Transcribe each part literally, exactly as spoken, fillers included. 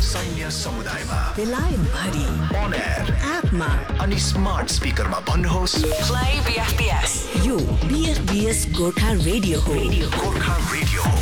सैन्य समुदायमा बेलायत भरि अन एयर एपमा अनि स्मार्ट स्पिकरमा भन्नुहोस् प्ले बीएफपीएस। यो बीएफपीएस गोर्खा रेडियो हो। गोर्खा रेडियो हो।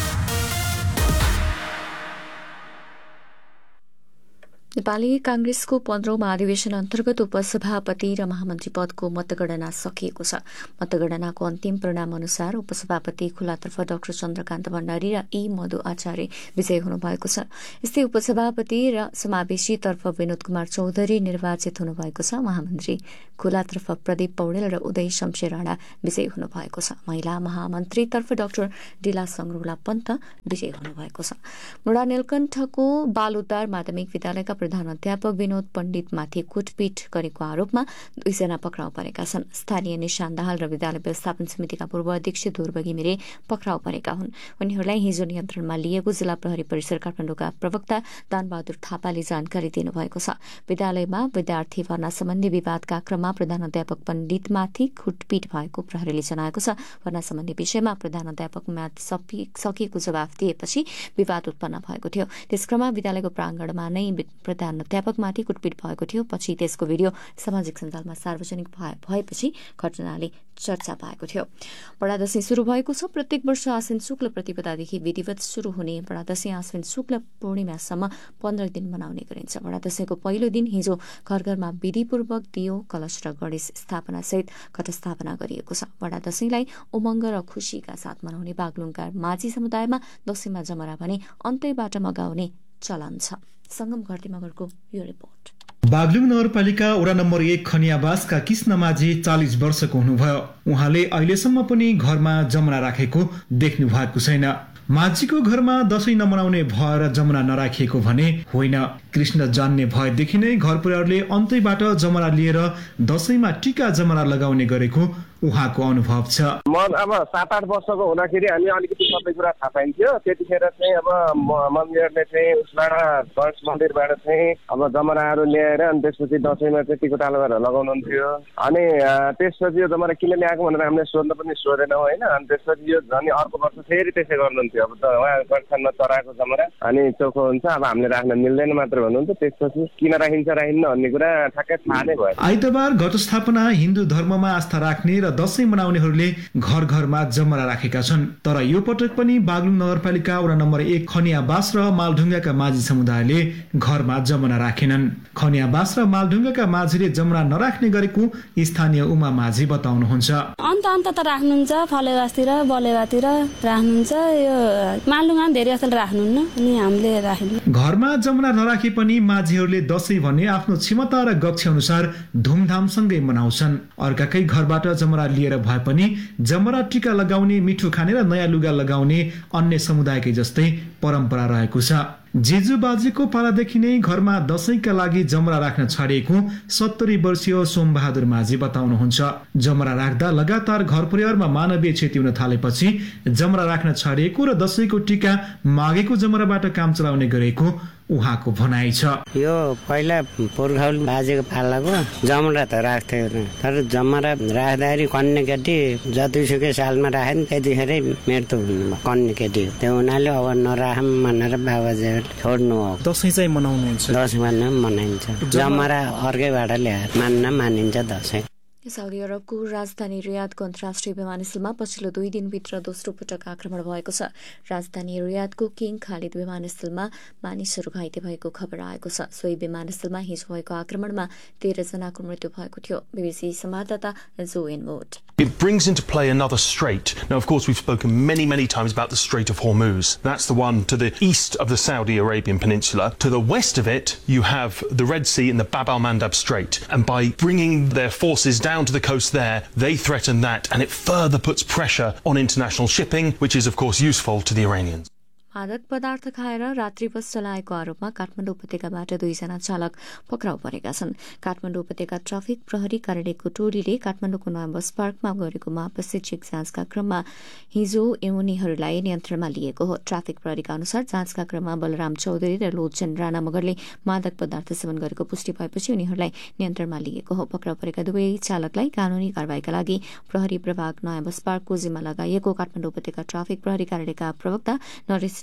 नेपाली कांग्रेसको पन्ध्रौं महाधिवेशन अन्तर्गत उपसभापति र महामन्त्री पदको मतगणना सकिएको छ। मतगणनाको अन्तिम परिणाम अनुसार उपसभापति खुलातर्फ डाक्टर चन्द्रकान्त भण्डारी र ई मधु आचार्य विजयी हुनुभएको छ। यस्तै उपसभापति र समावेशीतर्फ विनोद कुमार चौधरी निर्वाचित हुनुभएको छ। महामन्त्री खुलातर्फ प्रदीप पौडेल र उदय शमशेर राणा विजयी हुनुभएको छ। महिला महामन्त्रीतर्फ डाक्टर डिला संग्रोला पन्त विजयी हुनुभएको छ। मुडा नीलकण्ठको बालुदार माध्यमिक विद्यालयका प्रधान अध्यापक विनोद पण्डितमाथि कुटपिट गरेको आरोपमा दुईजना पक्राउ परेका छन्। स्थानीय निशान दाहाल र विद्यालय व्यवस्थापन समितिका पूर्व अध्यक्ष ध्रुव घिमिरे पक्राउ परेका हुन्। उनीहरूलाई हिजो नियन्त्रणमा लिएको जिल्ला प्रहरी परिसर काठमाडौँका प्रवक्ता दानबहादुर थापाले जानकारी दिनुभएको छ। विद्यालयमा विद्यार्थी भर्ना सम्बन्धी विवादका क्रममा प्रधान अध्यापक पण्डितमाथि कुटपिट भएको प्रहरीले जनाएको छ। भर्ना सम्बन्धी विषयमा प्रधान अध्यापकमाथि सकिएको जवाफ दिएपछि विवाद उत्पन्न भएको थियो। त्यसक्रममा विद्यालयको प्राङ्गणमा नै प्रधान अध्यापकमाथि कुटपिट भएको थियो। पछि त्यसको भिडियो सामाजिक सञ्जालमा सार्वजनिक भएपछि घटनाले चर्चा पाएको थियो। बडा दशैं शुरू भएको छ। प्रत्येक वर्ष आश्विन शुक्ल प्रतिपदादेखि विधिवत शुरू हुने बडा दशैं आश्विन शुक्ल पूर्णिमासम्म पन्ध्र दिन मनाउने गरिन्छ। बडा दशैंको पहिलो दिन हिजो घर घरमा विधिपूर्वक दियो कलश र गणेश स्थापना सहित घटस्थापना गरिएको छ। बडा दशैंलाई उमङ्ग र खुशीका साथ मनाउने बागलुङका माझी समुदायमा दशैंमा जमरा भने अन्तैबाट मगाउने चलन छ। संगम घरतीमगरको यो रिपोर्ट। बागलुङ नगरपालिका वडा नम्बर एक खनियावासका कृष्ण माझी चालिस वर्षको हुनुभयो। उहाँले अहिलेसम्म पनि घरमा जमरा राखेको देख्नु भएको छैन। माझीको घरमा दशैं नमनाउने भएर जमरा नराखिएको भने होइन। कृष्ण जान्ने भएदेखि नै घर परिवारले अन्तैबाट जमरा लिएर दशैंमा टिका जमरा लगाउने गरेको उहाँको अनुभव छ। म अब सात आठ वर्षको हुँदाखेरि हामी अलिकति सबै कुरा थाहा पाइन्थ्यो। त्यतिखेर चाहिँ अब मन्दिरले चाहिँ उसबाट गणेश मन्दिरबाट चाहिँ अब जमराहरू ल्याएर अनि त्यसपछि दसैँमा चाहिँ टिकोटालो गरेर लगाउनुहुन्थ्यो। अनि त्यसपछि यो जमरा किन ल्याएको भनेर हामीले सोध्न पनि सोधेनौँ होइन। अनि त्यसपछि यो झन् अर्को वर्ष फेरि त्यसै गर्नुहुन्थ्यो। अब उहाँ गणेशमा चढाएको जमरा अनि चोखो हुन्छ, अब हामीले राख्न मिल्दैन मात्र भन्नुहुन्छ। त्यसपछि किन राखिन्छ राखिन्न भन्ने कुरा ठ्याक्कै थाहा नै भयो। आइतबार घटस्थापना हिन्दू धर्ममा आस्था राख्ने र दशैं मनाउनेहरूले घर घरमा जमरा राखेका छन्। तर यो पटक पनि बागलुङ नगरपालिका वडा नम्बर एक खनियावास र मालढुङ्गाका माझी समुदायले घरमा जमरा राखेनन्। खनियावास र मालढुङ्गाका माझीले जमरा नराख्ने गरेको स्थानीय उमा माझी बताउनुहुन्छ। अन्त अन्त त राख्नुहुन्छ, फलेवासतिर बलेवातिर राख्नुहुन्छ। यो मालढुङ्गा धेरै जस्तो राख्नुहुन्न अनि हामीले राख्नु। घरमा जमरा नराखे पनि माझीहरूले दशैं भने आफ्नो क्षमता र गक्ष अनुसार धुमधामसँगै मनाउँछन्। अर्काकै घरबाट जमरा लिएर भए पनि जमरा टिका लगाउने, मिठो खाने र नयाँ लुगा लगाउने अन्य समुदायकै जस्तै परम्परा रहेको छ। जेजु बाजेको पालादेखि नै घरमा दशैंका लागि जमरा राख्न छाडिएको सत्तरी वर्षीय सोमबहादुर माझी बताउनुहुन्छ। जमरा राख्दा लगातार घर परिवारमा मानवीय क्षति हुन थालेपछि जमरा राख्न छाडिएको र दशैंको टिका मागेको जमराबाट काम चलाउने गरेको उहाँको भनाइ छ। यो पहिला पुर्खाउली बाजेको पालाको जमरा त राख्थ्यो, तर जमरा राख्दाखेरि कन्या केटी जतिसुकै सालमा राखे नि त्यतिखेरै मृत्यु हुनुभयो कन्या केटी। त्यो हुनाले अब नराखौँ भनेर बाबाजे छोड्नु हो। दशैं चाहिँ मनाउनुहुन्छ? दशैं मान्न मनाइन्छ। जमरा अर्कैबाट ल्याएर मान्न मानिन्छ दशैं। साउदी अरबको राजधानी रियादको अन्तर्राष्ट्रिय विमानस्थलमा पछिल्लो दुई दिनभित्र दोस्रो पटक आक्रमण भएको छ। राजधानी रियादको किङ खालिद विमानस्थलमा मानिसहरू घाइते भएको खबर आएको छ। सोही विमानस्थलमा हिजो भएको आक्रमणमा तेह्र जनाको मृत्यु भएको थियो। बीबीसी संवाददाता Dwayne would. It brings into play another strait. Now, of course, we've spoken many, many times about the Strait of Hormuz. That's the one to the east of the Saudi Arabian Peninsula. To the west of it, you have the Red Sea and the Bab al-Mandab Strait. And by bringing their forces down to the coast there, they threaten that, and it further puts pressure on international shipping, which is, of course, useful to the Iranians. मादक पदार्थ खाएर रात्रि बस चलाएको आरोपमा काठमाडौँ उपत्यकाबाट दुईजना चालक पक्राउ परेका छन्। काठमाडौँ उपत्यका ट्राफिक प्रहरी कार्यालयको टोलीले काठमाडौँको नयाँ बस पार्कमा गरेको मापसी चेक जाँचका क्रममा हिजो उनीहरूलाई नियन्त्रणमा लिएको हो। ट्राफिक प्रहरीका अनुसार जाँचका क्रममा बलराम चौधरी र लोचन राणा मगरले मादक पदार्थ सेवन गरेको पुष्टि भएपछि उनीहरूलाई नियन्त्रणमा लिएको हो। पक्राउ परेका दुवै चालकलाई कानूनी कारवाहीका लागि प्रहरी प्रभाग नयाँ बस पार्कको जिम्मा लगाइएको काठमाडौँ उपत्यका ट्राफिक प्रहरी कार्यालयका प्रवक्ता नरेश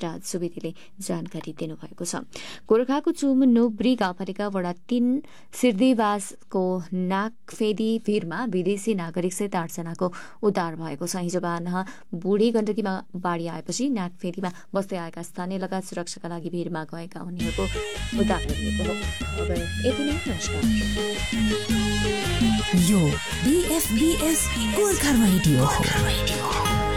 श्रेष्ठ सुवेदीले जानकारी दिनुभएको छ। गोरखाको चुम नोब्री गाउँपालिका वडा तीन सिर्दीवासको नागफेदी भिरमा विदेशी नागरिक सहित आठजनाको उद्धार भएको छ। हिजो बिहान बुढी गण्डकीमा बाढी आएपछि नागफेदीमा बस्दै आएका स्थानीय लगायत सुरक्षाका लागि भिरमा गएका उनीहरूको उद्धार गरिएको हो। अब यति नै, नमस्कार। यो बीएफबीएस गोर्खा रेडियो हो।